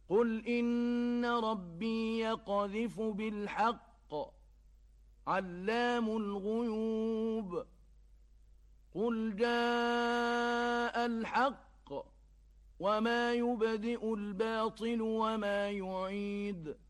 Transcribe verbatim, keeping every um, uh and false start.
قل إن ربي يقذف بالحق علام الغيوب قل جاء الحق وما يبدئ الباطل وما يعيد